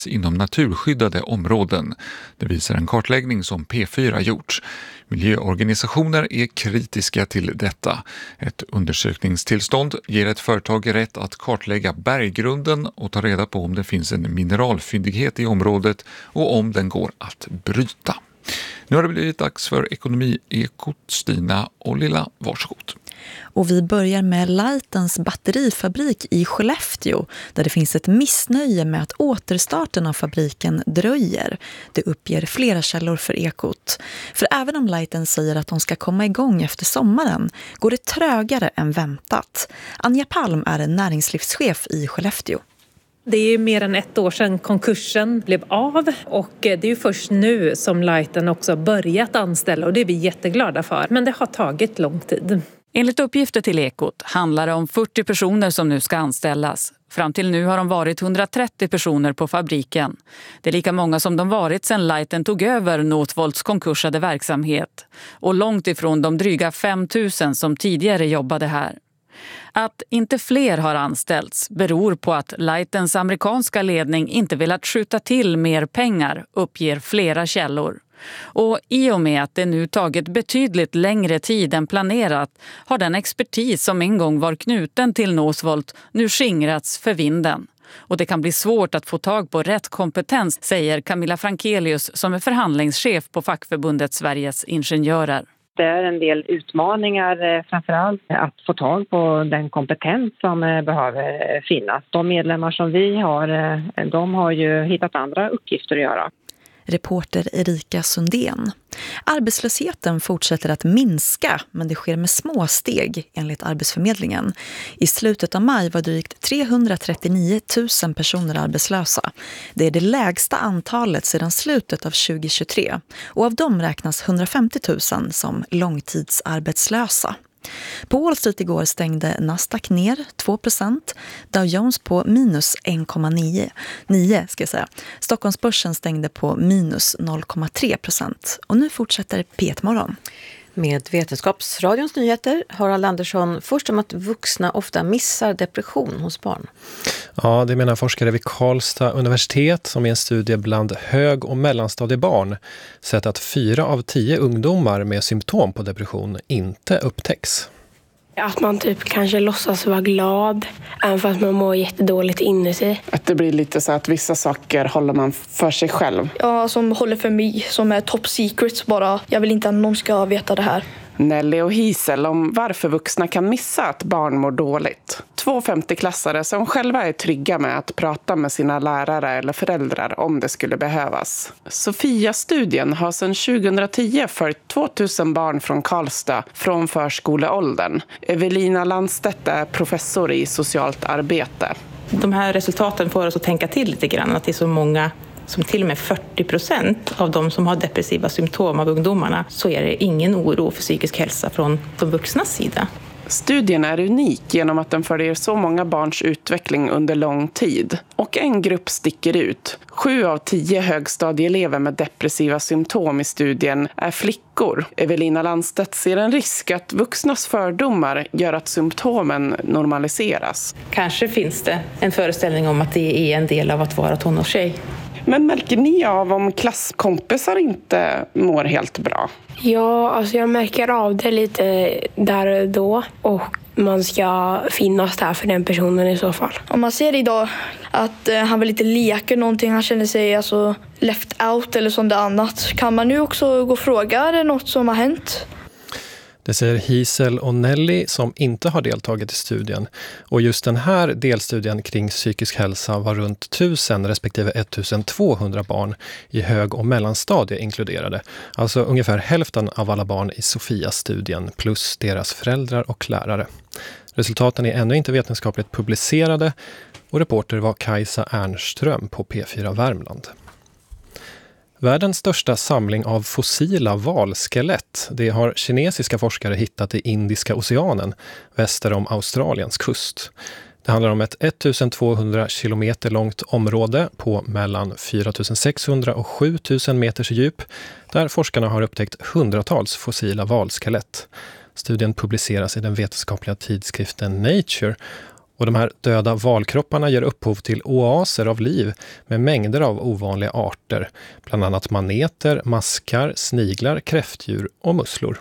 inom naturskyddade områden. Det visar en kartläggning som P4 gjort. Miljöorganisationer är kritiska till detta. Ett undersökningstillstånd ger ett företag rätt att kartlägga berggrunden och ta reda på om det finns en mineralfyndighet i området och om den går att bryta. Nu har det blivit dags för Ekonomi-ekot. Stina och Lilla, varsågod. Och vi börjar med Lightens batterifabrik i Skellefteå, där det finns ett missnöje med att återstarten av fabriken dröjer. Det uppger flera källor för Ekot. För även om Lighten säger att de ska komma igång efter sommaren går det trögare än väntat. Anja Palm är en näringslivschef i Skellefteå. Det är mer än 1 år sedan konkursen blev av och det är ju först nu som Lighten också börjat anställa och det är vi jätteglada för. Men det har tagit lång tid. Enligt uppgifter till Ekot handlar det om 40 personer som nu ska anställas. Fram till nu har de varit 130 personer på fabriken. Det är lika många som de varit sedan Lighten tog över Northvolts konkursade verksamhet. Och långt ifrån de dryga 5 000 som tidigare jobbade här. Att inte fler har anställts beror på att Lightens amerikanska ledning inte velat skjuta till mer pengar, uppger flera källor. Och i och med att det nu tagit betydligt längre tid än planerat har den expertis som en gång var knuten till Northvolt nu skingrats för vinden. Och det kan bli svårt att få tag på rätt kompetens, säger Camilla Frankelius som är förhandlingschef på fackförbundet Sveriges Ingenjörer. Det är en del utmaningar, framförallt att få tag på den kompetens som behöver finnas. De medlemmar som vi har, de har ju hittat andra uppgifter att göra. Reporter Erika Sundén. Arbetslösheten fortsätter att minska, men det sker med små steg enligt Arbetsförmedlingen. I slutet av maj var drygt 339 000 personer arbetslösa. Det är det lägsta antalet sedan slutet av 2023 och av dem räknas 150 000 som långtidsarbetslösa. På Wall Street igår stängde Nasdaq ner 2%, Dow Jones på minus 1,9 ska jag säga. Stockholmsbörsen stängde på minus 0,3%. Och nu fortsätter P1-morgon. Med Vetenskapsradions nyheter, Harald Andersson, först om att vuxna ofta missar depression hos barn. Ja, det menar forskare vid Karlstad universitet som i en studie bland hög- och mellanstadiebarn sett att 4 av 10 ungdomar med symptom på depression inte upptäcks. Att man typ kanske låtsas vara glad, även fast man mår jättedåligt inuti. Att det blir lite så att vissa saker håller man för sig själv. Ja, som håller för mig, som är top secrets bara. Jag vill inte att någon ska veta det här. Nelly och Hisel om varför vuxna kan missa att barn mår dåligt. 2 50-klassare som själva är trygga med att prata med sina lärare eller föräldrar om det skulle behövas. Sofia-studien har sedan 2010 följt 2000 barn från Karlstad från förskoleåldern. Evelina Landstedt är professor i socialt arbete. De här resultaten får oss att tänka till lite grann, att det är så många som till och med 40% av de som har depressiva symptom av ungdomarna, så är det ingen oro för psykisk hälsa från de vuxnas sida. Studien är unik genom att den följer så många barns utveckling under lång tid. Och en grupp sticker ut. 7 av 10 högstadieelever med depressiva symptom i studien är flickor. Evelina Landstedt ser en risk att vuxnas fördomar gör att symptomen normaliseras. Kanske finns det en föreställning om att det är en del av att vara tonårstjej. Men märker ni av om klasskompisar inte mår helt bra? Ja, alltså jag märker av det lite där och då. Och man ska finnas där för den personen i så fall. Om man ser idag att han vill inte leka någonting, han känner sig alltså left out eller sånt annat. Kan man nu också gå och fråga, är det något som har hänt? Det säger Hisel och Nelly som inte har deltagit i studien. Och just den här delstudien kring psykisk hälsa var runt 1000 respektive 1200 barn i hög- och mellanstadie inkluderade. Alltså ungefär hälften av alla barn i Sofia-studien plus deras föräldrar och lärare. Resultaten är ännu inte vetenskapligt publicerade och reporter var Kajsa Ernström på P4 Värmland. Världens största samling av fossila valskelett, det har kinesiska forskare hittat i Indiska oceanen väster om Australiens kust. Det handlar om ett 1200 kilometer långt område på mellan 4600 och 7000 meters djup där forskarna har upptäckt hundratals fossila valskelett. Studien publiceras i den vetenskapliga tidskriften Nature Och de här döda valkropparna ger upphov till oaser av liv med mängder av ovanliga arter, bland annat maneter, maskar, sniglar, kräftdjur och musslor.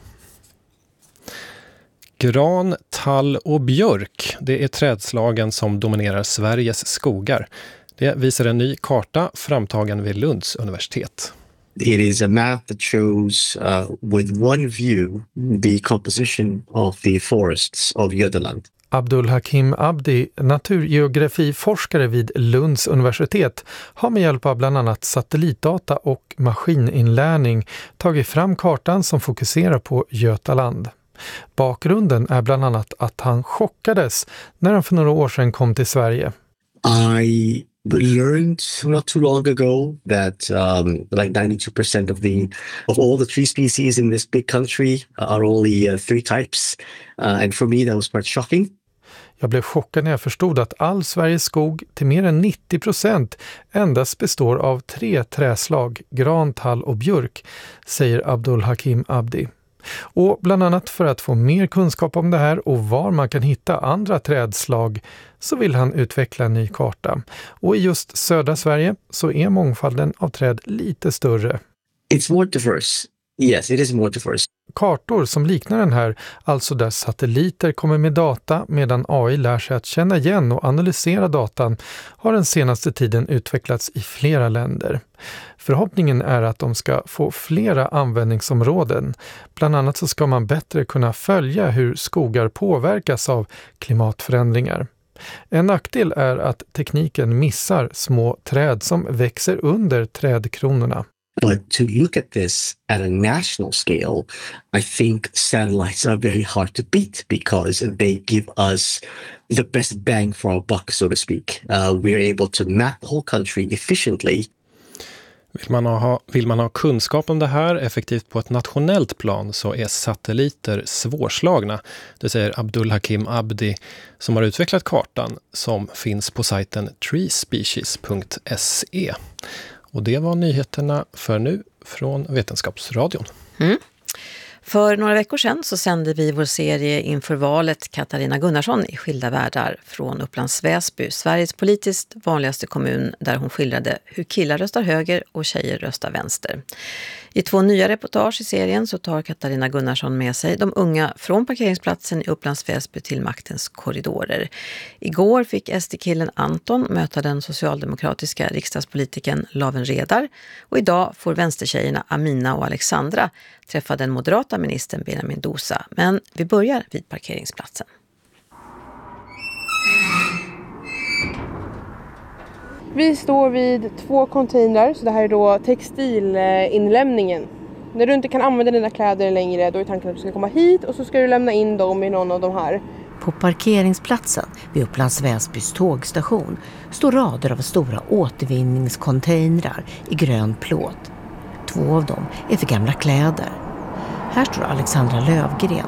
Gran, tall och björk, det är trädslagen som dominerar Sveriges skogar. Det visar en ny karta framtagen vid Lunds universitet. It is a map that shows with one view the composition of the forests of Götaland. Abdul Hakim Abdi, naturgeografiforskare vid Lunds universitet, har med hjälp av bland annat satellitdata och maskininlärning tagit fram kartan som fokuserar på Götaland. Bakgrunden är bland annat att han chockades när han för några år sedan kom till Sverige. I learned not too long ago that like 92% of all the tree species in this big country are only 3 types. And for me that was quite shocking. Jag blev chockad när jag förstod att all Sveriges skog till mer än 90% endast består av 3 träslag, gran, tall och björk, säger Abdul Hakim Abdi. Och bland annat för att få mer kunskap om det här och var man kan hitta andra trädslag så vill han utveckla en ny karta. Och i just södra Sverige så är mångfalden av träd lite större. It's more diverse. Yes, it is more diverse. Kartor som liknar den här, alltså där satelliter kommer med data medan AI lär sig att känna igen och analysera datan, har den senaste tiden utvecklats i flera länder. Förhoppningen är att de ska få flera användningsområden. Bland annat så ska man bättre kunna följa hur skogar påverkas av klimatförändringar. En nackdel är att tekniken missar små träd som växer under trädkronorna. But to look at this at a national scale, I think satellites are very hard to beat because they give us the best bang for our buck, so to speak. We're able to map the whole country efficiently. Vill man ha kunskap om det här effektivt på ett nationellt plan så är satelliter svårslagna. Det säger Abdul Hakim Abdi som har utvecklat kartan som finns på sajten treespecies.se. Och det var nyheterna för nu från Vetenskapsradion. För några veckor sedan så sände vi vår serie inför valet Katarina Gunnarsson i Skilda världar från Upplands Väsby, Sveriges politiskt vanligaste kommun, där hon skildrade hur killar röstar höger och tjejer röstar vänster. I 2 nya reportage i serien så tar Katarina Gunnarsson med sig de unga från parkeringsplatsen i Upplands Väsby till maktens korridorer. Igår fick SD-killen Anton möta den socialdemokratiska riksdagspolitiken Laven Redar och idag får vänstertjejerna Amina och Alexandra träffa den moderata ministern Benjamin Dosa. Men vi börjar vid parkeringsplatsen. Vi står vid 2 containrar, så det här är då textilinlämningen. När du inte kan använda dina kläder längre, då är tanken att du ska komma hit och så ska du lämna in dem i någon av de här. På parkeringsplatsen vid Upplands Väsbys tågstation står rader av stora återvinningscontainrar i grön plåt. 2 av dem är för gamla kläder. Här står Alexandra Lövgren.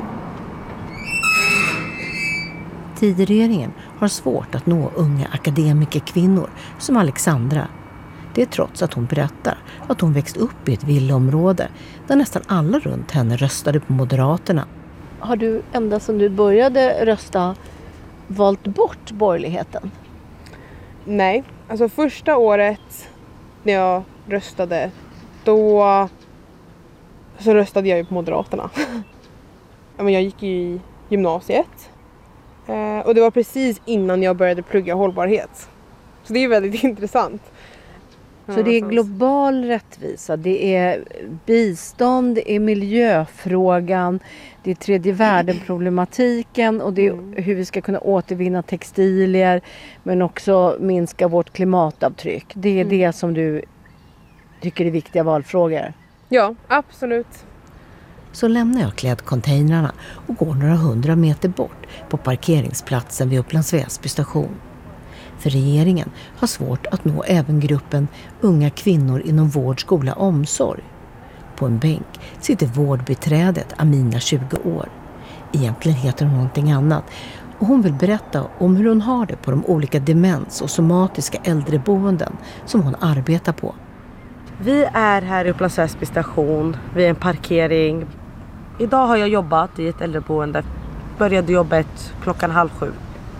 Tidregeringen har svårt att nå unga akademikerkvinnor som Alexandra. Det är trots att hon berättar att hon växt upp i ett villaområde där nästan alla runt henne röstade på Moderaterna. Har du ända sedan du började rösta valt bort borgerligheten? Nej, alltså första året när jag röstade, då så röstade jag ju på Moderaterna. Jag gick ju i gymnasiet. Och det var precis innan jag började plugga hållbarhet. Så det är väldigt intressant. Så det är global rättvisa, det är bistånd, det är miljöfrågan, det är tredje världen-problematiken och det är hur vi ska kunna återvinna textilier men också minska vårt klimatavtryck. Det är det som du tycker är viktiga valfrågor. Ja, absolut. Så lämnar jag klädcontainrarna och går några 100 meter bort på parkeringsplatsen vid Upplands Väsby station. För regeringen har svårt att nå även gruppen unga kvinnor inom vård, skola och omsorg. På en bänk sitter vårdbiträdet Amina, 20 år. Egentligen heter hon någonting annat och hon vill berätta om hur hon har det på de olika demens- och somatiska äldreboenden som hon arbetar på. Vi är här i Upplands Väsby station vid en parkering. Idag har jag jobbat i ett äldreboende. Började jobbet 6:30.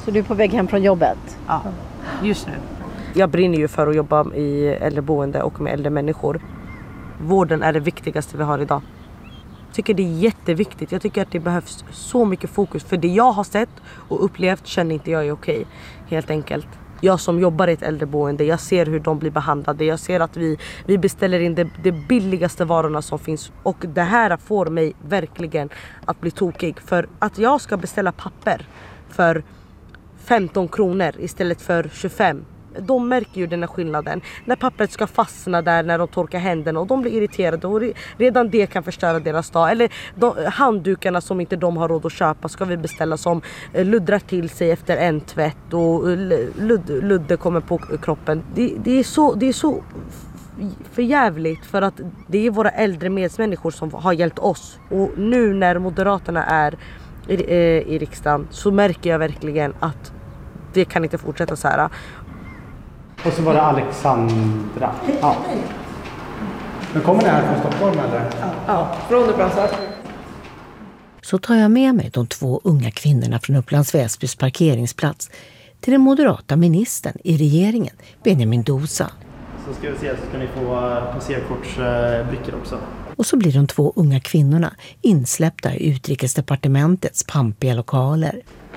Så du är på väg hem från jobbet? Ja, just nu. Jag brinner ju för att jobba i äldreboende och med äldre människor. Vården är det viktigaste vi har idag. Jag tycker det är jätteviktigt. Jag tycker att det behövs så mycket fokus. För det jag har sett och upplevt känner inte jag är okej. Helt enkelt. Jag som jobbar i ett äldreboende, jag ser hur de blir behandlade. Jag ser att vi beställer in det billigaste varorna som finns. Och det här får mig verkligen att bli tokig. För att jag ska beställa papper för 15 kronor istället för 25. De märker ju den här skillnaden. När pappret ska fastna där när de torkar händerna och de blir irriterade och redan det kan förstöra deras dag. Eller handdukarna som inte de har råd att köpa ska vi beställa som luddrar till sig efter en tvätt och ludde kommer på kroppen. Det är så förjävligt för att det är våra äldre medmänniskor som har hjälpt oss. Och nu när Moderaterna är i riksdagen så märker jag verkligen att det kan inte fortsätta så här. Och så var det Alexandra. Ja. Men kommer ni här från Stockholm eller? Ja, från Upplands Väsby. Så tar jag med mig de 2 unga kvinnorna från Upplands Väsbys parkeringsplats till den moderata ministern i regeringen, Benjamin Dousa. Så ska vi se, så ska ni få passerkortsbrickor också. Och så blir de 2 unga kvinnorna insläppta i Utrikesdepartementets pampiga lokaler.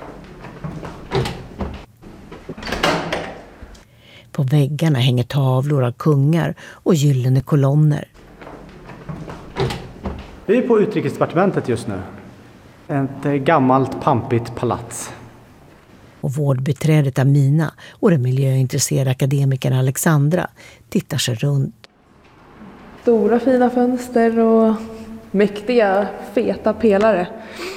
På väggarna hänger tavlor av kungar och gyllene kolonner. Vi är på Utrikesdepartementet just nu. Ett gammalt pampigt palats. Och vårdbiträdet Amina och den miljöintresserade akademikern Alexandra tittar sig runt. Stora fina fönster och mäktiga, feta pelare.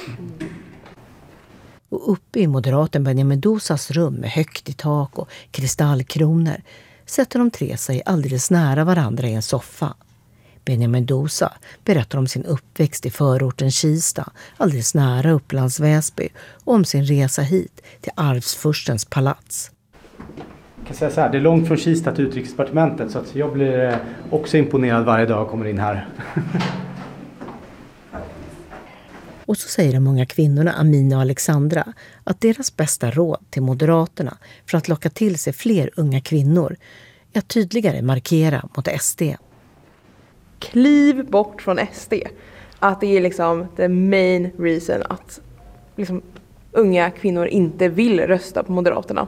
Och uppe i moderaten Benjamin Dousas rum med högt i tak och kristallkronor sätter de 3 sig alldeles nära varandra i en soffa. Benjamin Dousa berättar om sin uppväxt i förorten Kista, alldeles nära Upplands Väsby, och om sin resa hit till arvsfurstens palats. Jag kan säga så här, det är långt från Kista till Utrikesdepartementet så att jag blir också imponerad varje dag jag kommer in här. Och så säger de många kvinnorna Amina och Alexandra att deras bästa råd till Moderaterna för att locka till sig fler unga kvinnor är att tydligare markera mot SD. Kliv bort från SD. Att det är liksom the main reason att liksom unga kvinnor inte vill rösta på Moderaterna.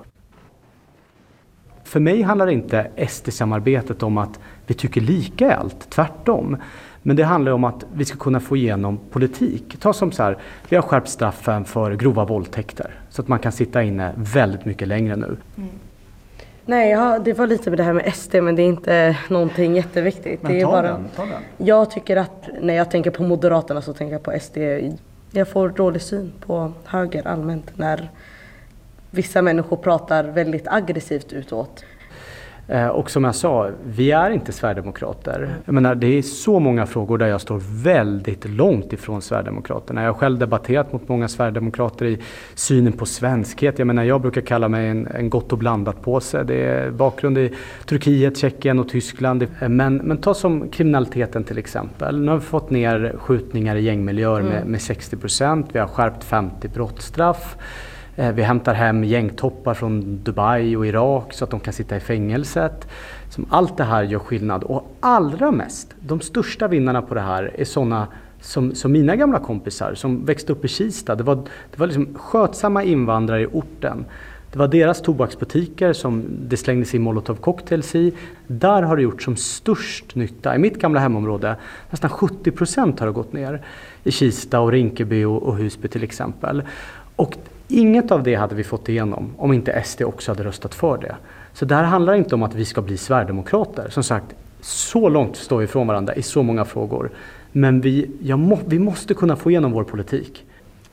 För mig handlar inte SD-samarbetet om att vi tycker lika i allt, tvärtom. Men det handlar om att vi ska kunna få igenom politik. Ta som så här, vi har skärpt straffen för grova våldtäkter. Så att man kan sitta inne väldigt mycket längre nu. Mm. Nej, ja, det var lite med det här med SD, men det är inte någonting jätteviktigt. Men det är ta bara, den. Jag tycker att när jag tänker på Moderaterna så tänker jag på SD. Jag får dålig syn på höger allmänt när vissa människor pratar väldigt aggressivt utåt. Och som jag sa, vi är inte Sverigedemokrater. Jag menar, det är så många frågor där jag står väldigt långt ifrån Sverigedemokraterna. Jag har själv debatterat mot många Sverigedemokrater i synen på svenskhet. Jag menar, jag brukar kalla mig en gott och blandat påse. Det är bakgrund i Turkiet, Tjeckien och Tyskland. Men ta som kriminaliteten till exempel. Nu har vi fått ner skjutningar i gängmiljöer med 60%. Vi har skärpt 50 brottsstraff. Vi hämtar hem gängtoppar från Dubai och Irak så att de kan sitta i fängelset. Allt det här gör skillnad. Och allra mest, de största vinnarna på det här är sådana som mina gamla kompisar som växte upp i Kista. Det var liksom skötsamma invandrare i orten. Det var deras tobaksbutiker som det slängdes in Molotov cocktails i. Där har det gjort som störst nytta. I mitt gamla hemområde, nästan 70% har det gått ner. I Kista och Rinkeby och Husby till exempel. Och inget av det hade vi fått igenom om inte SD också hade röstat för det. Så det här handlar inte om att vi ska bli Sverigedemokrater. Som sagt, så långt står vi ifrån varandra i så många frågor. Men vi måste kunna få igenom vår politik.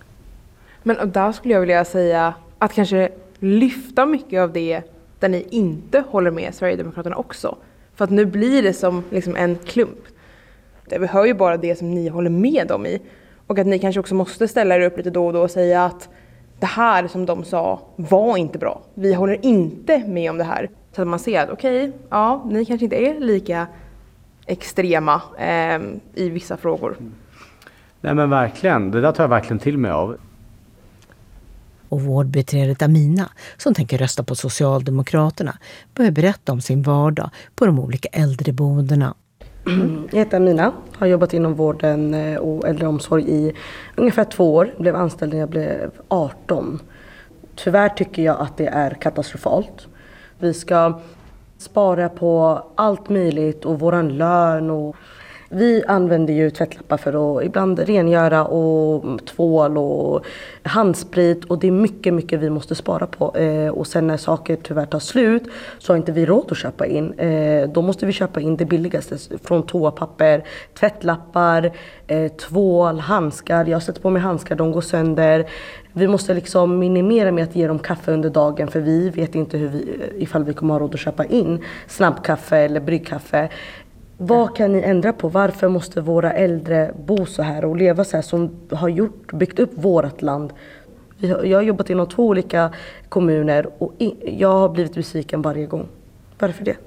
Men där skulle jag vilja säga att kanske lyfta mycket av det där ni inte håller med Sverigedemokraterna också. För att nu blir det som liksom en klump. Vi hör ju bara det som ni håller med dem i. Och att ni kanske också måste ställa er upp lite då och då och säga att det här som de sa var inte bra. Vi håller inte med om det här. Så att man ser att okej, ja, ni kanske inte är lika extrema i vissa frågor. Nej men verkligen, det där tar jag verkligen till mig av. Och vårdbiträdet Amina, som tänker rösta på Socialdemokraterna, börjar berätta om sin vardag på de olika äldreboendena. Jag heter Amina, har jobbat inom vården och äldreomsorg i ungefär 2 år. Blev anställd när jag blev 18. Tyvärr tycker jag att det är katastrofalt. Vi ska spara på allt möjligt och våran lön. Och vi använder ju tvättlappar för att ibland rengöra och tvål och handsprit. Och det är mycket vi måste spara på. Och sen när saker tyvärr tar slut så har inte vi råd att köpa in. Då måste vi köpa in det billigaste från toapapper, tvättlappar, tvål, handskar. Jag sätter på mig handskar, de går sönder. Vi måste liksom minimera med att ge dem kaffe under dagen för vi vet inte ifall vi kommer ha råd att köpa in snabbkaffe eller bryggkaffe. Vad kan ni ändra på? Varför måste våra äldre bo så här och leva så här som har byggt upp vårt land? Jag har jobbat inom 2 olika kommuner och jag har blivit besviken varje gång. Varför det?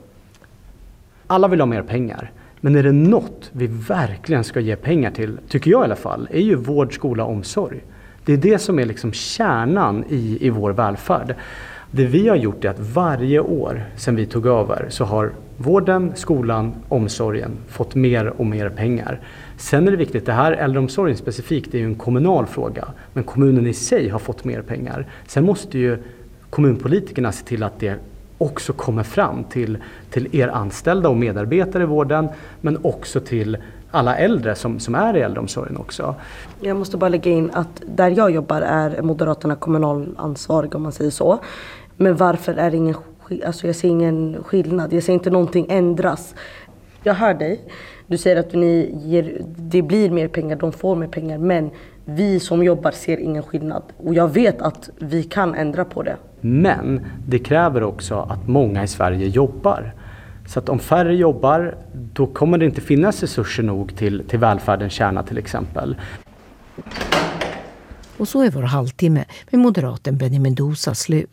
Alla vill ha mer pengar. Men är det något vi verkligen ska ge pengar till, tycker jag i alla fall, är ju vård, skola och omsorg. Det är det som är liksom kärnan i vår välfärd. Det vi har gjort är att varje år sedan vi tog över så har vården, skolan, omsorgen fått mer och mer pengar. Sen är det viktigt, det här äldreomsorgen specifikt är ju en kommunal fråga. Men kommunen i sig har fått mer pengar. Sen måste ju kommunpolitikerna se till att det också kommer fram till er anställda och medarbetare i vården. Men också till alla äldre som är i äldreomsorgen också. Jag måste bara lägga in att där jag jobbar är Moderaterna kommunalansvariga om man säger så. Men varför är det ingen jag ser ingen skillnad. Jag ser inte någonting ändras. Jag hör dig. Du säger att det blir mer pengar, de får mer pengar. Men vi som jobbar ser ingen skillnad. Och jag vet att vi kan ändra på det. Men det kräver också att många i Sverige jobbar. Så att om färre jobbar, då kommer det inte finnas resurser nog till välfärdens kärna till exempel. Och så är vår halvtimme med moderaten Benny Mendoza slut.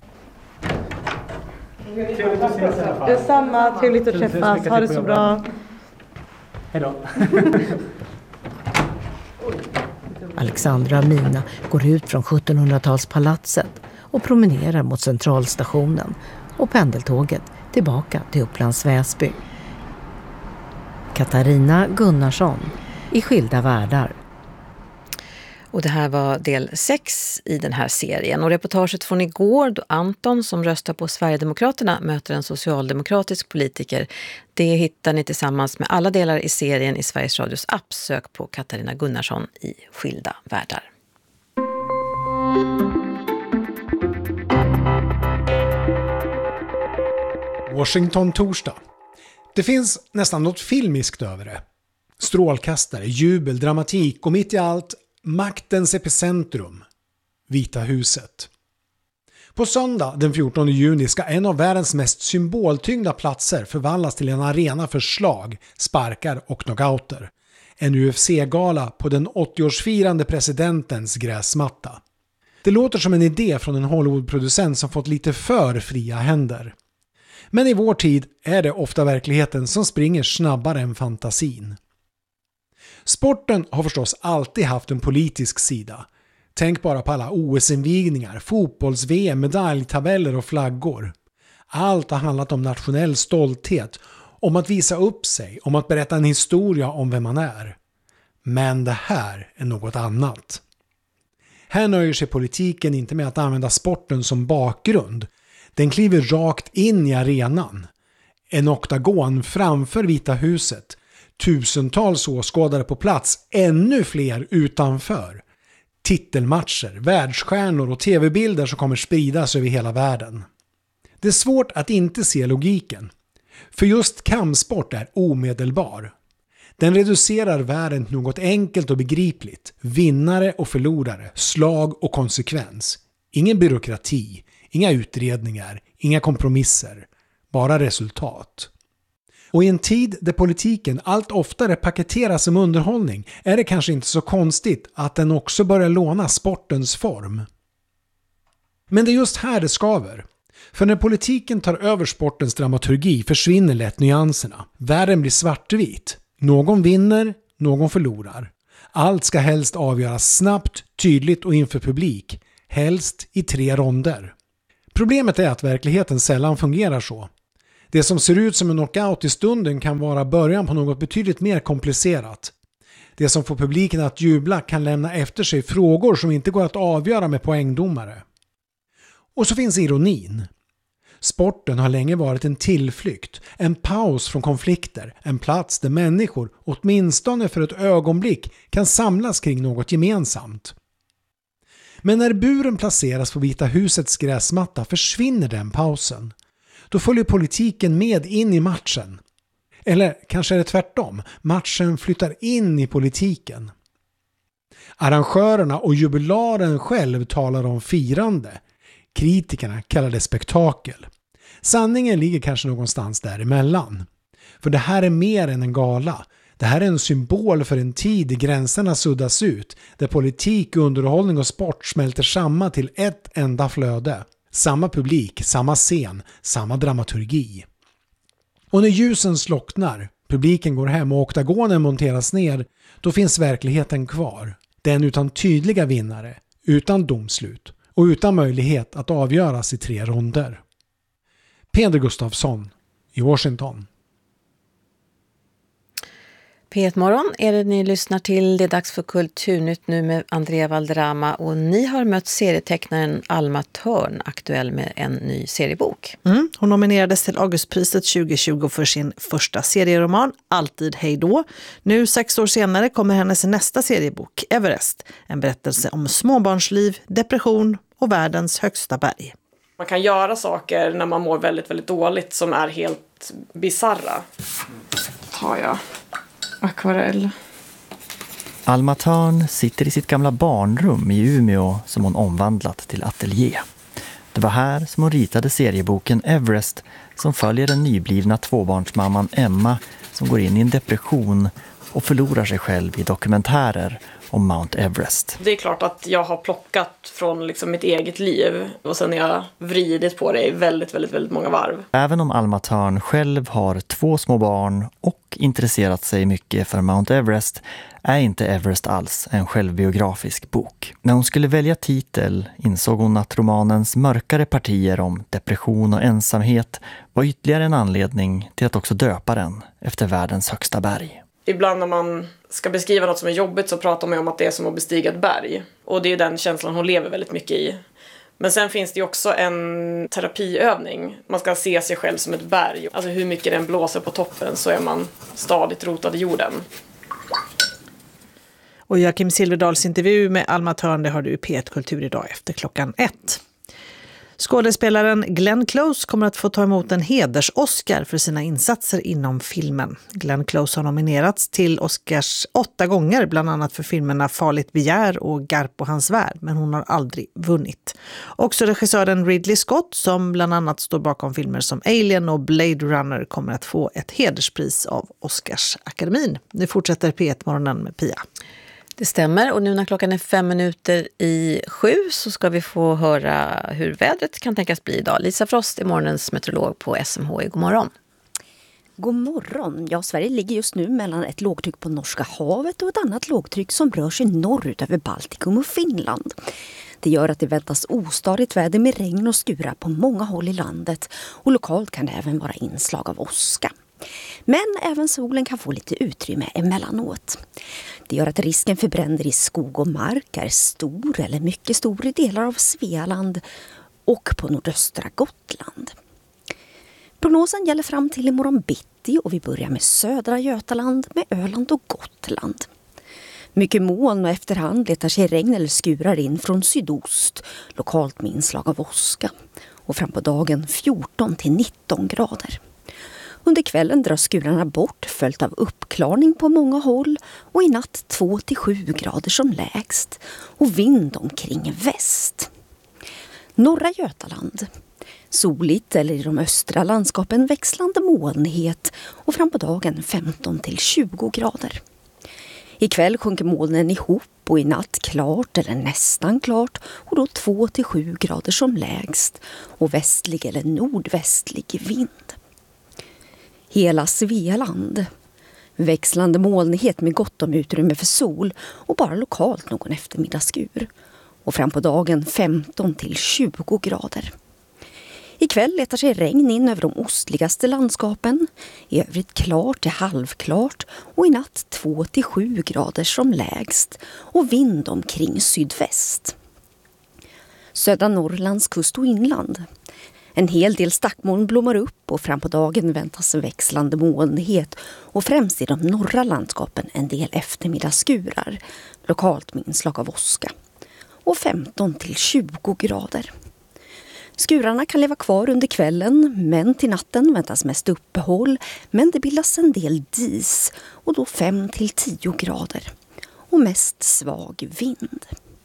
Detsamma, trevligt att träffas. Ha det så bra. Hej då. Alexandra och Amina går ut från 1700-talspalatset och promenerar mot centralstationen och pendeltåget tillbaka till Upplands Väsby. Katarina Gunnarsson i Skilda världar. Och det här var del 6 i den här serien. Och reportaget från igår då Anton som röstar på Sverigedemokraterna möter en socialdemokratisk politiker. Det hittar ni tillsammans med alla delar i serien i Sveriges Radios app. Sök på Katarina Gunnarsson i Skilda världar. Washington torsdag. Det finns nästan något filmiskt över det. Strålkastare, jubel, dramatik och mitt i allt maktens epicentrum, Vita huset. På söndag den 14 juni ska en av världens mest symboltyngda platser förvandlas till en arena för slag, sparkar och knockouter. En UFC-gala på den 80-årsfirande presidentens gräsmatta. Det låter som en idé från en Hollywood-producent som fått lite för fria händer. Men i vår tid är det ofta verkligheten som springer snabbare än fantasin. Sporten har förstås alltid haft en politisk sida. Tänk bara på alla OS-invigningar, fotbolls-VM, medaljtabeller och flaggor. Allt har handlat om nationell stolthet, om att visa upp sig, om att berätta en historia om vem man är. Men det här är något annat. Här nöjer sig politiken inte med att använda sporten som bakgrund. Den kliver rakt in i arenan. En oktagon framför Vita huset. Tusentals åskådare på plats, ännu fler utanför. Titelmatcher, världsstjärnor och tv-bilder som kommer spridas över hela världen. Det är svårt att inte se logiken. För just kampsport är omedelbar. Den reducerar världen till något enkelt och begripligt. Vinnare och förlorare, slag och konsekvens. Ingen byråkrati, inga utredningar, inga kompromisser. Bara resultat. Och i en tid där politiken allt oftare paketeras som underhållning är det kanske inte så konstigt att den också börjar låna sportens form. Men det är just här det skaver. För när politiken tar över sportens dramaturgi försvinner lätt nyanserna. Världen blir svartvit. Någon vinner, någon förlorar. Allt ska helst avgöras snabbt, tydligt och inför publik. helst i 3 ronder. Problemet är att verkligheten sällan fungerar så. Det som ser ut som en knockout i stunden kan vara början på något betydligt mer komplicerat. Det som får publiken att jubla kan lämna efter sig frågor som inte går att avgöra med poängdomare. Och så finns ironin. Sporten har länge varit en tillflykt, en paus från konflikter, en plats där människor, åtminstone för ett ögonblick, kan samlas kring något gemensamt. Men när buren placeras på Vita husets gräsmatta försvinner den pausen. Då följer politiken med in i matchen. Eller kanske är det tvärtom, matchen flyttar in i politiken. Arrangörerna och jubilaren själv talar om firande. Kritikerna kallar det spektakel. Sanningen ligger kanske någonstans däremellan. För det här är mer än en gala. Det här är en symbol för en tid där gränserna suddas ut, där politik, underhållning och sport smälter samman till ett enda flöde. Samma publik, samma scen, samma dramaturgi. Och när ljusen slocknar, publiken går hem och oktagonen monteras ner, då finns verkligheten kvar. Den utan tydliga vinnare, utan domslut och utan möjlighet att avgöras i 3 ronder. Peder Gustafsson i Washington. P1-morgon är det ni lyssnar till. Det är dags för Kulturnytt nu med Andrea Valderrama, och ni har mött serietecknaren Alma Törn, aktuell med en ny seriebok. Hon nominerades till Augustpriset 2020 för sin första serieroman Alltid hej då. Nu 6 år senare kommer hennes nästa seriebok Everest, en berättelse om småbarnsliv, depression och världens högsta berg. Man kan göra saker när man mår väldigt, väldigt dåligt som är helt bizarra. Tar jag akvarell. Alma Törn sitter i sitt gamla barnrum i Umeå som hon omvandlat till ateljé. Det var här som hon ritade serieboken Everest, som följer den nyblivna tvåbarnsmamman Emma som går in i en depression och förlorar sig själv i dokumentärer om Mount Everest. Det är klart att jag har plockat från liksom mitt eget liv och sen har jag vridit på det i väldigt, väldigt, väldigt många varv. Även om Alma Törn själv har 2 små barn och intresserat sig mycket för Mount Everest, är inte Everest alls en självbiografisk bok. När hon skulle välja titel insåg hon att romanens mörkare partier om depression och ensamhet var ytterligare en anledning till att också döpa den efter världens högsta berg. Ibland när man ska beskriva något som är jobbigt så pratar man om att det är som att bestiga ett berg. Och det är den känslan hon lever väldigt mycket i. Men sen finns det ju också en terapiövning. Man ska se sig själv som ett berg. Alltså hur mycket den blåser på toppen så är man stadigt rotad i jorden. Och Joakim Silverdals intervju med Alma Törn, det har du i P1 Kultur idag efter 1:00. Skådespelaren Glenn Close kommer att få ta emot en heders-Oscar för sina insatser inom filmen. Glenn Close har nominerats till Oscars 8 gånger, bland annat för filmerna Farligt begär och Garp och hans värld, men hon har aldrig vunnit. Också regissören Ridley Scott, som bland annat står bakom filmer som Alien och Blade Runner, kommer att få ett hederspris av Oscarsakademin. Nu fortsätter P1-morgonen med Pia. Det stämmer, och nu när klockan är 6:05 så ska vi få höra hur vädret kan tänkas bli idag. Lisa Frost är morgonens meteorolog på SMHI. God morgon. God morgon. Ja, Sverige ligger just nu mellan ett lågtryck på Norska havet och ett annat lågtryck som rör sig norrut över Baltikum och Finland. Det gör att det väntas ostadigt väder med regn och skura på många håll i landet, och lokalt kan det även vara inslag av åska. Men även solen kan få lite utrymme emellanåt. Det gör att risken för bränder i skog och mark är stor eller mycket stor i delar av Svealand och på nordöstra Gotland. Prognosen gäller fram till imorgon bitti, och vi börjar med södra Götaland med Öland och Gotland. Mycket moln, och efterhand letar sig regn eller skurar in från sydost, lokalt med inslag av åska. Och fram på dagen 14 till 19 grader. Under kvällen drar skurarna bort, följt av uppklarning på många håll, och i natt 2 till 7 grader som lägst och vind omkring väst. Norra Götaland. Soligt eller i de östra landskapen växlande molnighet, och fram på dagen 15 till 20 grader. Ikväll sjunker molnen ihop, och i natt klart eller nästan klart, och då 2 till 7 grader som lägst och västlig eller nordvästlig vind. Hela Svealand. Växlande molnighet med gott om utrymme för sol och bara lokalt någon eftermiddagsskur. och fram på dagen 15 till 20 grader. Ikväll letar sig regn in över de ostligaste landskapen, i övrigt klart till halvklart och i natt 2 till 7 grader som lägst och vind omkring sydväst. Södra Norrlands kust och inland. En hel del stackmoln blommar upp och fram på dagen väntas växlande molnighet och främst i de norra landskapen en del eftermiddagsskurar, lokalt med inslag av åska. Och 15 till 20 grader. Skurarna kan leva kvar under kvällen, men till natten väntas mest uppehåll, men det bildas en del dis och då 5 till 10 grader. Och mest svag vind.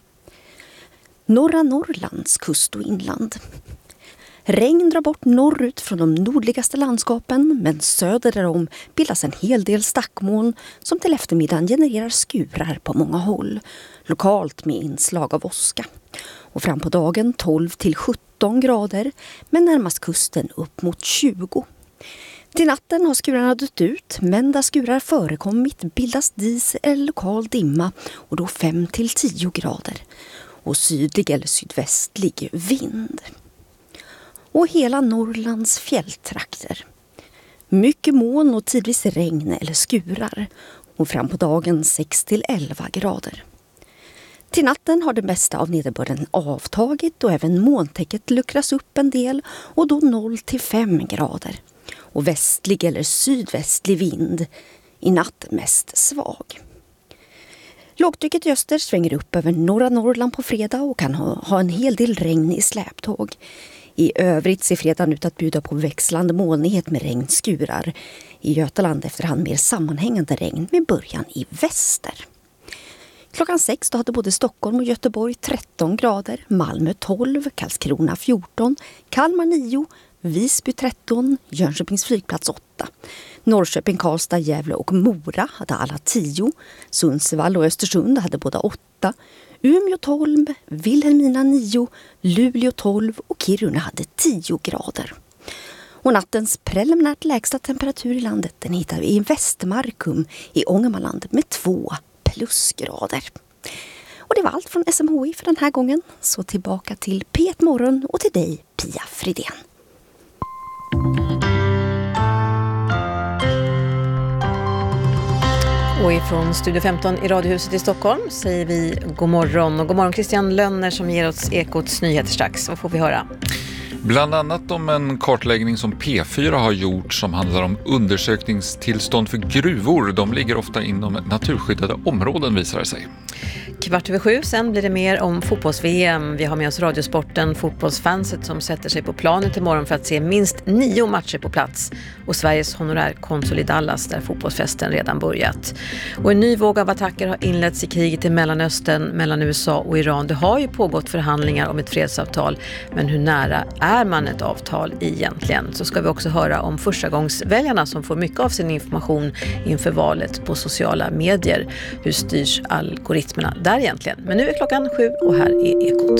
Norra Norrlands kust och inland. Regn drar bort norrut från de nordligaste landskapen, men söder därom bildas en hel del stackmoln som till eftermiddagen genererar skurar på många håll, lokalt med inslag av åska. Och fram på dagen 12 till 17 grader, men närmast kusten upp mot 20. Till natten har skurarna dött ut, men där skurar förekommit bildas dis eller lokal dimma och då 5 till 10 grader. Och sydlig eller sydvästlig vind. Och hela Norrlands fjälltrakter. Mycket moln och tidvis regn eller skurar och fram på dagen 6 till 11 grader. Till natten har det mesta av nederbörden avtagit och även molntäcket luckras upp en del och då 0 till 5 grader. Och västlig eller sydvästlig vind, i natt mest svag. Lågtrycket i öster svänger upp över norra Norrland på fredag och kan ha en hel del regn i släptåg. I övrigt ser fredagen ut att bjuda på växlande molnighet med regnskurar. I Götaland efterhand mer sammanhängande regn med början i väster. Klockan 6 då hade både Stockholm och Göteborg 13 grader, Malmö 12, Karlskrona 14, Kalmar 9, Visby 13, Jönköpings flygplats 8. Norrköping, Karlstad, Gävle och Mora hade alla 10. Sundsvall och Östersund hade båda 8. Umeå 12, Vilhelmina 9, Luleå 12 och Kiruna hade 10 grader. Och nattens preliminärt lägsta temperatur i landet den hittar vi i Västmarkum i Ångermanland med 2 plusgrader. Och det var allt från SMHI för den här gången. Så tillbaka till P1 Morgon och till dig, Pia Fridén. Och ifrån Studio 15 i Radiohuset i Stockholm säger vi god morgon. Och god morgon Christian Lönner som ger oss Ekots nyheter strax. Vad får vi höra? Bland annat om en kartläggning som P4 har gjort som handlar om undersökningstillstånd för gruvor. De ligger ofta inom naturskyddade områden visar det sig. 7:15, sen blir det mer om fotbolls-VM. Vi har med oss Radiosporten, fotbollsfanset som sätter sig på planet imorgon för att se minst 9 matcher på plats. Och Sveriges honorärkonsul i Dallas där fotbollsfesten redan börjat. Och en ny våg av attacker har inletts i kriget i Mellanöstern mellan USA och Iran. Det har ju pågått förhandlingar om ett fredsavtal, men hur nära är man ett avtal egentligen? Så ska vi också höra om förstagångsväljarna som får mycket av sin information inför valet på sociala medier. Hur styrs algoritmerna där egentligen? Men nu är klockan 7 och här är Ekot.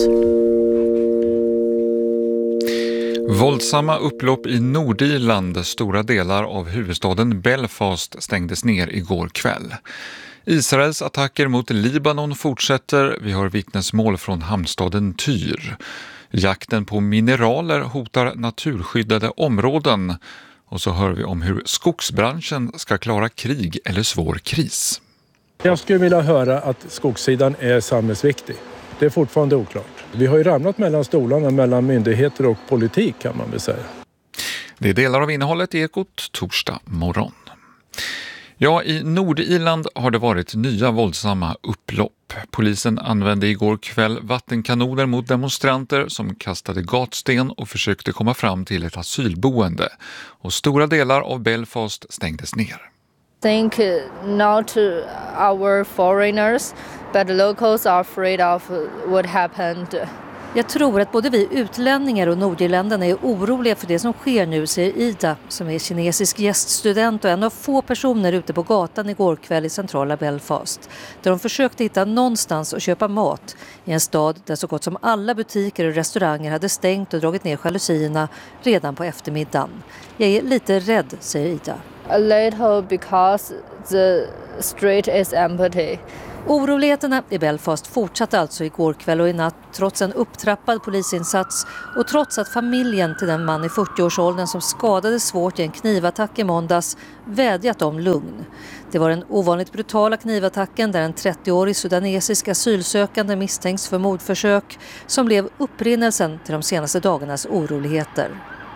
Våldsamma upplopp i Nordirland, stora delar av huvudstaden Belfast stängdes ner igår kväll. Israels attacker mot Libanon fortsätter, vi har vittnesmål från hamnstaden Tyr. Jakten på mineraler hotar naturskyddade områden och så hör vi om hur skogsbranschen ska klara krig eller svår kris. Jag skulle vilja höra att skogssidan är samhällsviktig. Det är fortfarande oklart. Vi har ju ramlat mellan stolarna mellan myndigheter och politik kan man väl säga. Det är delar av innehållet i Ekot torsdag morgon. Ja, i Nordirland har det varit nya våldsamma upplopp. Polisen använde igår kväll vattenkanoner mot demonstranter som kastade gatsten och försökte komma fram till ett asylboende. Och stora delar av Belfast stängdes ner. Think not our foreigners, but locals are afraid of what happened. Jag tror att både vi utlänningar och nordirländarna är oroliga för det som sker nu, säger Ida som är kinesisk gäststudent och en av få personer ute på gatan igår kväll i centrala Belfast. Där de försökte hitta någonstans att köpa mat i en stad där så gott som alla butiker och restauranger hade stängt och dragit ner jalusierna redan på eftermiddagen. Jag är lite rädd, säger Ida. A little because the street is empty. Oroligheterna i Belfast fortsatte alltså igår kväll och i natt trots en upptrappad polisinsats och trots att familjen till den man i 40-årsåldern som skadades svårt i en knivattack i måndags vädjat om lugn. Det var den ovanligt brutala knivattacken där en 30-årig sudanesisk asylsökande misstänks för mordförsök som blev upprinnelsen till de senaste dagarnas oroligheter.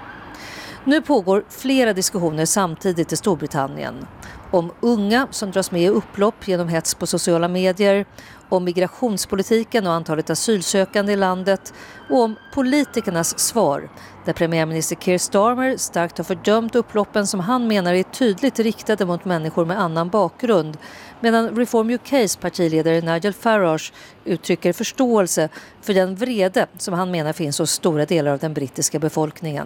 Nu pågår flera diskussioner samtidigt i Storbritannien. Om unga som dras med i upplopp genom hets på sociala medier, om migrationspolitiken och antalet asylsökande i landet och om politikernas svar, där premiärminister Keir Starmer starkt har fördömt upploppen som han menar är tydligt riktade mot människor med annan bakgrund, medan Reform UKs partiledare Nigel Farage uttrycker förståelse för den vrede som han menar finns hos stora delar av den brittiska befolkningen.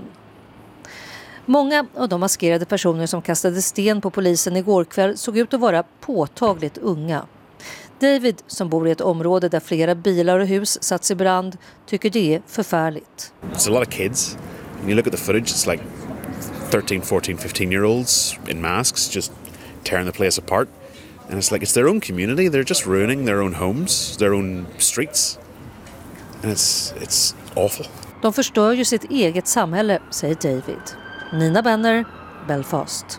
Många av de maskerade personer som kastade sten på polisen igår kväll såg ut att vara påtagligt unga. David, som bor i ett område där flera bilar och hus satts i brand, tycker det är förfärligt. It's a lot of kids. When you look at the footage, it's like 13, 14, 15-year-olds in masks just tearing the place apart. And it's like it's their own community. They're just ruining their own homes, their own streets. And it's awful. De förstör ju sitt eget samhälle, säger David. Nina Benner, Belfast.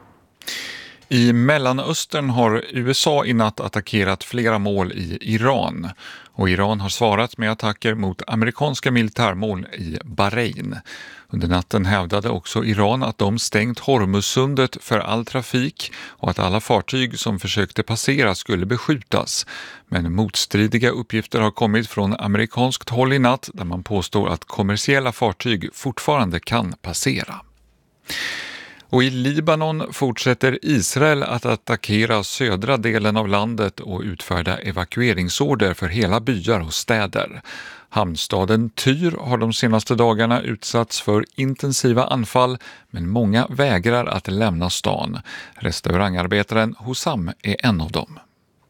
I Mellanöstern har USA i natt attackerat flera mål i Iran. Och Iran har svarat med attacker mot amerikanska militärmål i Bahrain. Under natten hävdade också Iran att de stängt Hormuzsundet för all trafik och att alla fartyg som försökte passera skulle beskjutas. Men motstridiga uppgifter har kommit från amerikanskt håll i natt där man påstår att kommersiella fartyg fortfarande kan passera. Och i Libanon fortsätter Israel att attackera södra delen av landet och utfärda evakueringsorder för hela byar och städer. Hamnstaden Tyr har de senaste dagarna utsatts för intensiva anfall, men många vägrar att lämna stan. Restaurangarbetaren Hossam är en av dem.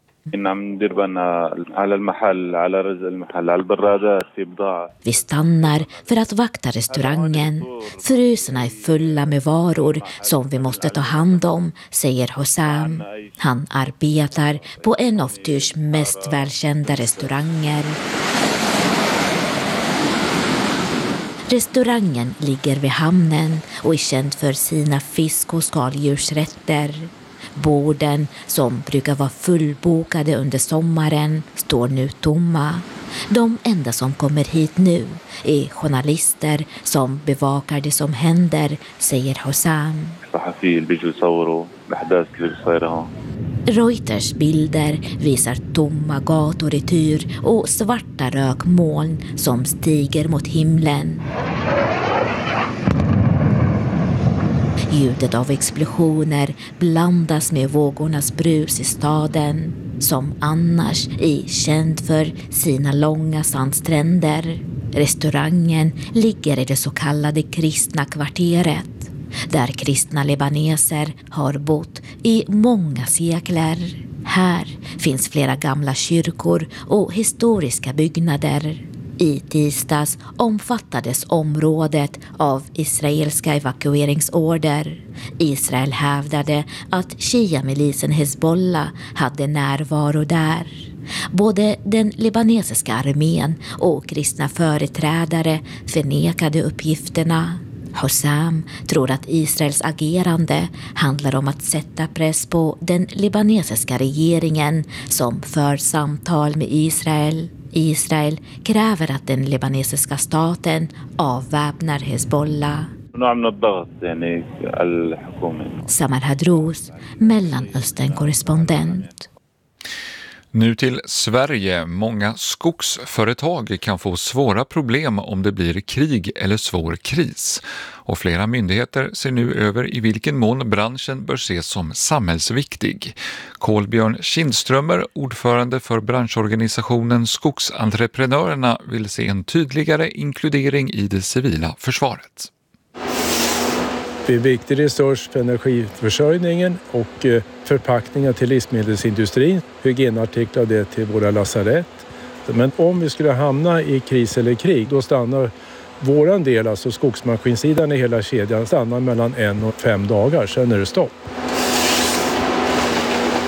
Vi stannar för att vakta restaurangen. Fryserna är fulla med varor som vi måste ta hand om, säger Hossam. Han arbetar på en av Tyrs mest välkända restauranger. Restaurangen ligger vid hamnen och är känd för sina fisk- och skaldjursrätter. Borden, som brukar vara fullbokade under sommaren, står nu tomma. De enda som kommer hit nu är journalister som bevakar det som händer, säger Hossam. Reuters bilder visar tomma gator i Tyr och svarta rökmoln som stiger mot himlen. Ljudet av explosioner blandas med vågornas brus i staden, som annars är känd för sina långa sandstränder. Restaurangen ligger i det så kallade kristna kvarteret, där kristna libaneser har bott i många sekler. Här finns flera gamla kyrkor och historiska byggnader. I tisdags omfattades området av israeliska evakueringsorder. Israel hävdade att Shia-milisen Hezbollah hade närvaro där. Både den libanesiska armén och kristna företrädare förnekade uppgifterna. Hossam tror att Israels agerande handlar om att sätta press på den libanesiska regeringen som för samtal med Israel. Israel kräver att den libanesiska staten avväpnar Hezbollah. Samar Hadrous, Mellanöstern-korrespondent. Nu till Sverige. Många skogsföretag kan få svåra problem om det blir krig eller svår kris. Och flera myndigheter ser nu över i vilken mån branschen bör ses som samhällsviktig. Kolbjörn Kindströmer, ordförande för branschorganisationen Skogsentreprenörerna, vill se en tydligare inkludering i det civila försvaret. Det är en viktig resurs för energiförsörjningen och förpackningar till livsmedelsindustrin, hygienartiklar det till våra lasarett. Men om vi skulle hamna i kris eller krig, då stannar våran del, alltså skogsmaskinsidan i hela kedjan, stannar mellan 1 och 5 dagar, sen är det stopp.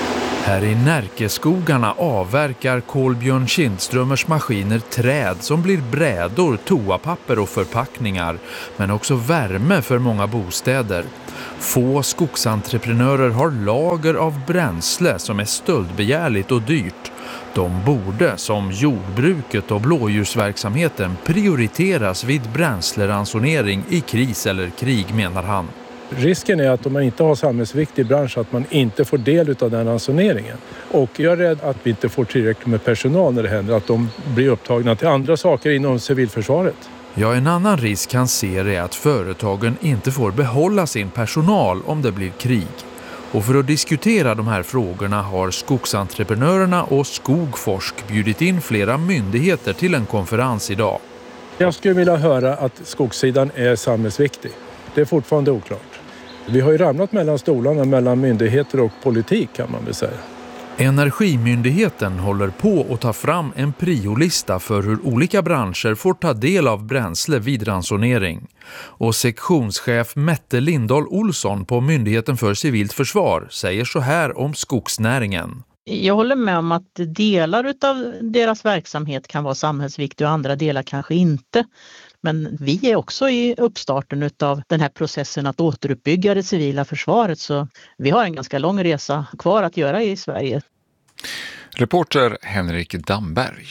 Här i Närkeskogarna avverkar Kolbjörn Kindströmers maskiner träd som blir brädor, toapapper och förpackningar, men också värme för många bostäder. Få skogsentreprenörer har lager av bränsle som är stöldbegärligt och dyrt. De borde, som jordbruket och blådjursverksamheten, prioriteras vid bränsleransonering i kris eller krig, menar han. Risken är att om man inte har samhällsviktig bransch att man inte får del av den ransoneringen. Och jag är rädd att vi inte får tillräckligt med personal när det händer, att de blir upptagna till andra saker inom civilförsvaret. Ja, en annan risk han ser är att företagen inte får behålla sin personal om det blir krig. Och för att diskutera de här frågorna har skogsentreprenörerna och Skogforsk bjudit in flera myndigheter till en konferens idag. Jag skulle vilja höra att skogssidan är samhällsviktig. Det är fortfarande oklart. Vi har ju ramlat mellan stolarna mellan myndigheter och politik, kan man väl säga. Energimyndigheten håller på att ta fram en priolista för hur olika branscher får ta del av bränsle vid ransonering. Och sektionschef Mette Lindahl Olsson på Myndigheten för civilt försvar säger så här om skogsnäringen. Jag håller med om att delar av deras verksamhet kan vara samhällsviktiga och andra delar kanske inte. Men vi är också i uppstarten av den här processen att återuppbygga det civila försvaret, så vi har en ganska lång resa kvar att göra i Sverige. Reporter Henrik Damberg.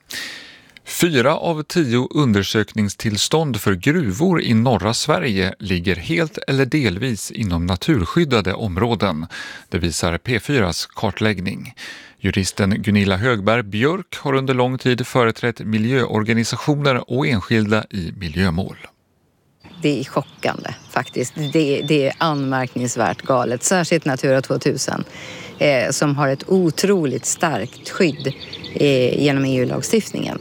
4 av 10 undersökningstillstånd för gruvor i norra Sverige ligger helt eller delvis inom naturskyddade områden. Det visar P4s kartläggning. Juristen Gunilla Högberg Björk har under lång tid företrätt miljöorganisationer och enskilda i miljömål. Det är chockande faktiskt. Det är anmärkningsvärt galet. Särskilt Natura 2000 som har ett otroligt starkt skydd genom EU-lagstiftningen.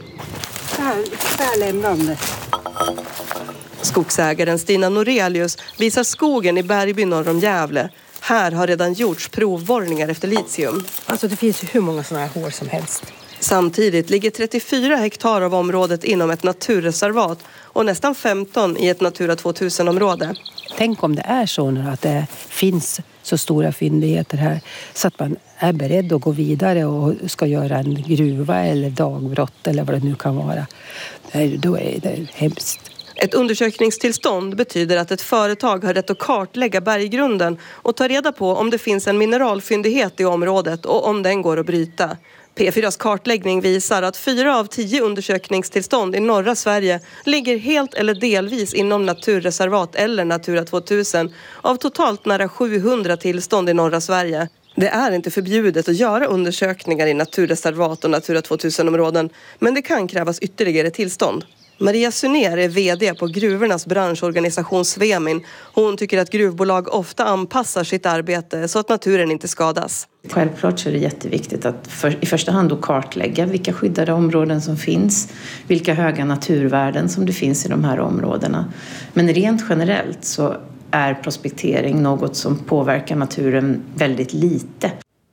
Skogsägaren Stina Norelius visar skogen i Bergby norr om Gävle. Här har redan gjorts provborrningar efter litium. Alltså det finns ju hur många sådana här hål som helst. Samtidigt ligger 34 hektar av området inom ett naturreservat och nästan 15 i ett Natura 2000-område. Tänk om det är så nu att det finns så stora fyndigheter här så att man är beredd att gå vidare och ska göra en gruva eller dagbrott eller vad det nu kan vara. Då är det hemskt. Ett undersökningstillstånd betyder att ett företag har rätt att kartlägga berggrunden och ta reda på om det finns en mineralfyndighet i området och om den går att bryta. P4s kartläggning visar att 4 av 10 undersökningstillstånd i norra Sverige ligger helt eller delvis inom naturreservat eller Natura 2000 av totalt nära 700 tillstånd i norra Sverige. Det är inte förbjudet att göra undersökningar i naturreservat och Natura 2000-områden, men det kan krävas ytterligare tillstånd. Maria Suner är vd på gruvornas branschorganisation Svemin. Hon tycker att gruvbolag ofta anpassar sitt arbete så att naturen inte skadas. Självklart så är det jätteviktigt att i första hand då kartlägga vilka skyddade områden som finns, vilka höga naturvärden som det finns i de här områdena. Men rent generellt så är prospektering något som påverkar naturen väldigt lite.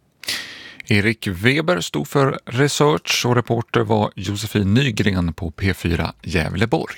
Erik Weber stod för research och reporter var Josefin Nygren på P4 Gävleborg.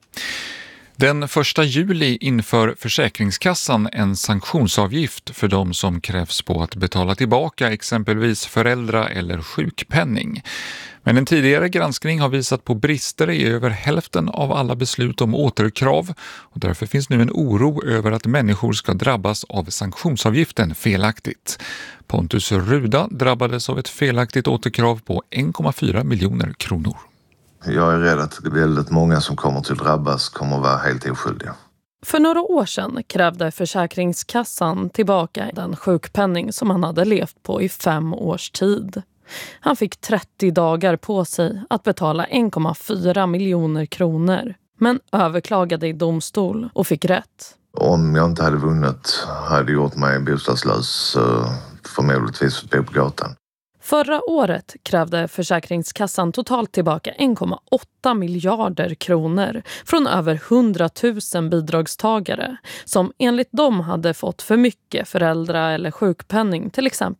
Den 1 juli inför Försäkringskassan en sanktionsavgift för de som krävs på att betala tillbaka exempelvis föräldra- eller sjukpenning. Men en tidigare granskning har visat på brister i över hälften av alla beslut om återkrav och därför finns nu en oro över att människor ska drabbas av sanktionsavgiften felaktigt. Pontus Ruda drabbades av ett felaktigt återkrav på 1,4 miljoner kronor. Jag är rädd att väldigt många som kommer till drabbas kommer att vara helt oskyldiga. För några år sedan krävde Försäkringskassan tillbaka den sjukpenning som han hade levt på i 5 års tid. Han fick 30 dagar på sig att betala 1,4 miljoner kronor, men överklagade i domstol och fick rätt. Om jag inte hade vunnit hade gjort mig bostadslös, förmodligtvis bo på gatan. Förra året krävde Försäkringskassan totalt tillbaka 1,8 miljarder kronor från över 100 000 bidragstagare som enligt dem hade fått för mycket föräldra- eller sjukpenning till exempel.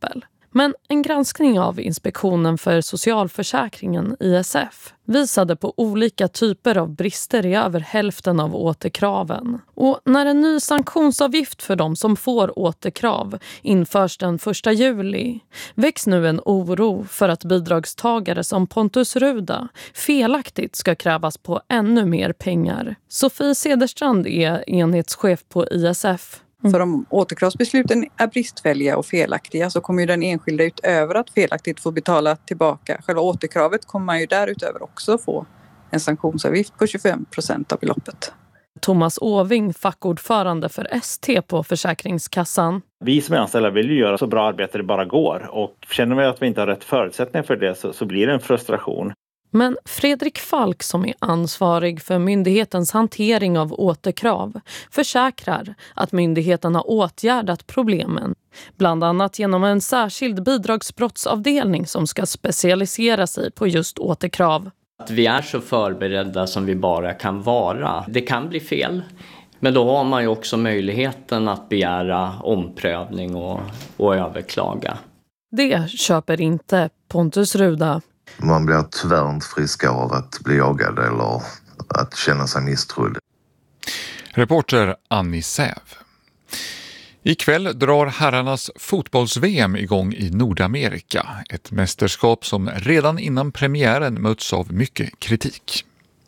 Men en granskning av Inspektionen för socialförsäkringen, ISF, visade på olika typer av brister i över hälften av återkraven. Och när en ny sanktionsavgift för de som får återkrav införs den 1 juli väcks nu en oro för att bidragstagare som Pontus Ruda felaktigt ska krävas på ännu mer pengar. Sofie Cederstrand är enhetschef på ISF. För om återkravsbesluten är bristfälliga och felaktiga så kommer ju den enskilda utöver att felaktigt få betala tillbaka själva återkravet, kommer man ju därutöver också få en sanktionsavgift på 25% av beloppet. Thomas Åving, fackordförande för ST på Försäkringskassan. Vi som är anställda vill ju göra så bra arbete det bara går, och känner vi att vi inte har rätt förutsättningar för det så blir det en frustration. Men Fredrik Falk, som är ansvarig för myndighetens hantering av återkrav, försäkrar att myndigheten har åtgärdat problemen. Bland annat genom en särskild bidragsbrottsavdelning som ska specialisera sig på just återkrav. Att vi är så förberedda som vi bara kan vara. Det kan bli fel, men då har man ju också möjligheten att begära omprövning och överklaga. Det köper inte Pontus Ruda. Man blir tyvärr inte friskare av att bli jagad eller att känna sig misstrodd. Reporter Annie Säv. Ikväll drar herrarnas fotbolls-VM igång i Nordamerika. Ett mästerskap som redan innan premiären möts av mycket kritik.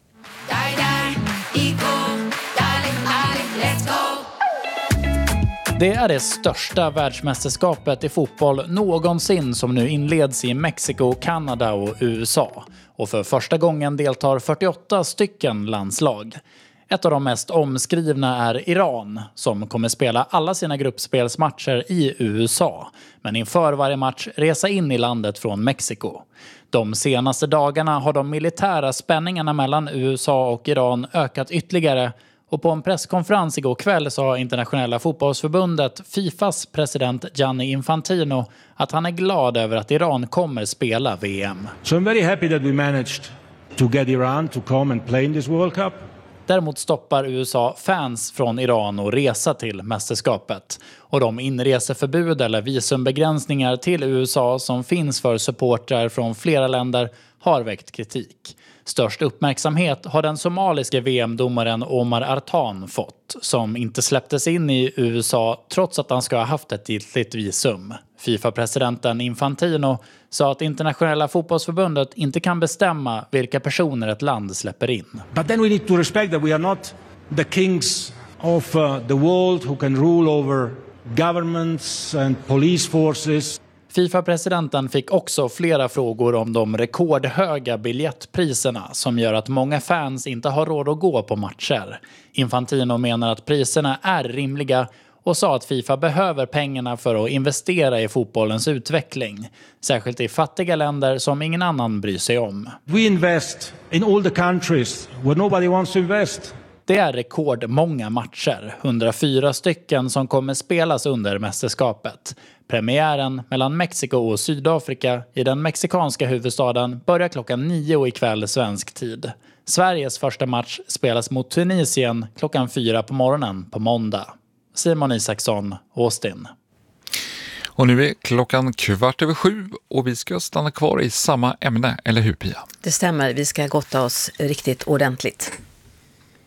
Det är det största världsmästerskapet i fotboll någonsin som nu inleds i Mexiko, Kanada och USA. Och för första gången deltar 48 stycken landslag. Ett av de mest omskrivna är Iran, som kommer spela alla sina gruppspelsmatcher i USA, men inför varje match resa in i landet från Mexiko. De senaste dagarna har de militära spänningarna mellan USA och Iran ökat ytterligare, och på en presskonferens igår kväll sa Internationella fotbollsförbundet FIFAs president Gianni Infantino att han är glad över att Iran kommer spela VM. So I'm very happy that we managed to get Iran to come and play in this World Cup. Däremot stoppar USA fans från Iran att resa till mästerskapet. Och de inreseförbud eller visumbegränsningar till USA som finns för supportrar från flera länder har väckt kritik. Störst uppmärksamhet har den somaliska VM-domaren Omar Artan fått, som inte släpptes in i USA trots att han ska ha haft ett giltigt visum. FIFA-presidenten Infantino sa att Internationella fotbollsförbundet inte kan bestämma vilka personer ett land släpper in. But then we need to respect that we are not the kings of the world who can rule over governments and police forces. FIFA-presidenten fick också flera frågor om de rekordhöga biljettpriserna som gör att många fans inte har råd att gå på matcher. Infantino menar att priserna är rimliga och sa att FIFA behöver pengarna för att investera i fotbollens utveckling. Särskilt i fattiga länder som ingen annan bryr sig om. We invest in all the countries where nobody wants to invest. Det är rekordmånga matcher, 104 stycken som kommer spelas under mästerskapet. Premiären mellan Mexiko och Sydafrika i den mexikanska huvudstaden börjar klockan 9 ikväll svensk tid. Sveriges första match spelas mot Tunisien klockan 4 på morgonen på måndag. Simon Isaksson, Austin. Och nu är klockan 7:15 och vi ska stanna kvar i samma ämne, eller hur Pia? Det stämmer, vi ska gotta oss riktigt ordentligt.